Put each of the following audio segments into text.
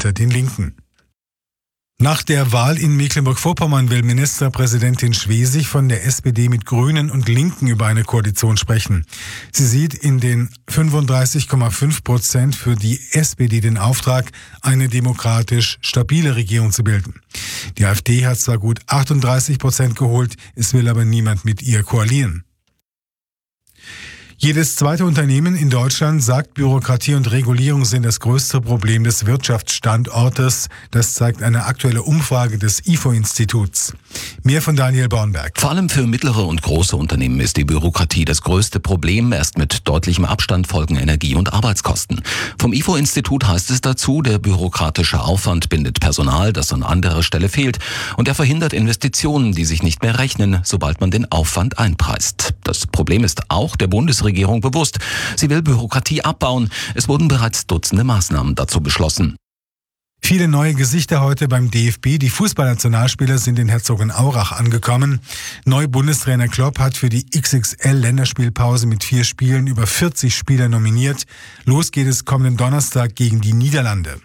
hinter den Linken. Nach der Wahl in Mecklenburg-Vorpommern will Ministerpräsidentin Schwesig von der SPD mit Grünen und Linken über eine Koalition sprechen. Sie sieht in den 35,5% für die SPD den Auftrag, eine demokratisch stabile Regierung zu bilden. Die AfD hat zwar gut 38% geholt, es will aber niemand mit ihr koalieren. Jedes zweite Unternehmen in Deutschland sagt, Bürokratie und Regulierung sind das größte Problem des Wirtschaftsstandortes. Das zeigt eine aktuelle Umfrage des IFO-Instituts. Mehr von Daniel Bornberg. Vor allem für mittlere und große Unternehmen ist die Bürokratie das größte Problem. Erst mit deutlichem Abstand folgen Energie- und Arbeitskosten. Vom IFO-Institut heißt es dazu, der bürokratische Aufwand bindet Personal, das an anderer Stelle fehlt. Und er verhindert Investitionen, die sich nicht mehr rechnen, sobald man den Aufwand einpreist. Das Problem ist auch der Bundesregierung bewusst. Sie will Bürokratie abbauen. Es wurden bereits Dutzende Maßnahmen dazu beschlossen. Viele neue Gesichter heute beim DFB. Die Fußballnationalspieler sind in Herzogenaurach angekommen. Neu-Bundestrainer Klopp hat für die XXL-Länderspielpause mit 4 Spielen über 40 Spieler nominiert. Los geht es kommenden Donnerstag gegen die Niederlande.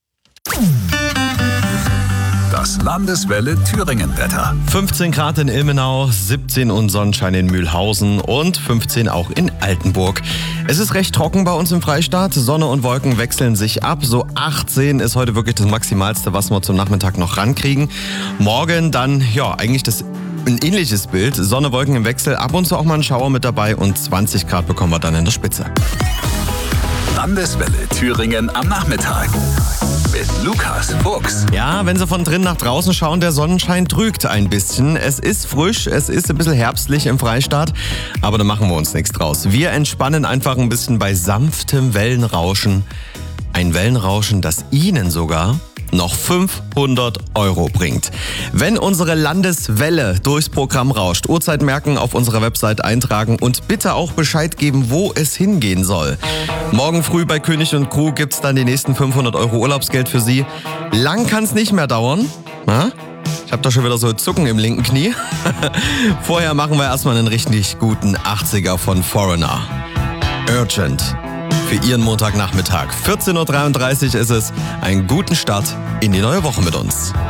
Das Landeswelle Thüringen-Wetter. 15 Grad in Ilmenau, 17 und Sonnenschein in Mühlhausen und 15 auch in Altenburg. Es ist recht trocken bei uns im Freistaat. Sonne und Wolken wechseln sich ab. So 18 ist heute wirklich das Maximalste, was wir zum Nachmittag noch rankriegen. Morgen dann, eigentlich ein ähnliches Bild. Sonne, Wolken im Wechsel, ab und zu auch mal ein Schauer mit dabei und 20 Grad bekommen wir dann in der Spitze. Landeswelle Thüringen am Nachmittag. Mit Lukas Fuchs. Ja, wenn Sie von drin nach draußen schauen, der Sonnenschein trügt ein bisschen. Es ist frisch, es ist ein bisschen herbstlich im Freistaat, aber da machen wir uns nichts draus. Wir entspannen einfach ein bisschen bei sanftem Wellenrauschen. Ein Wellenrauschen, das Ihnen sogar noch 500 € bringt. Wenn unsere Landeswelle durchs Programm rauscht, Uhrzeit merken, auf unserer Website eintragen und bitte auch Bescheid geben, wo es hingehen soll. Morgen früh bei König und Crew gibt's dann die nächsten 500 € Urlaubsgeld für Sie. Lang kann's nicht mehr dauern. Na? Ich habe da schon wieder so Zucken im linken Knie. Vorher machen wir erstmal einen richtig guten 80er von Foreigner. Urgent. Für Ihren Montagnachmittag. 14:33 Uhr ist es. Einen guten Start in die neue Woche mit uns.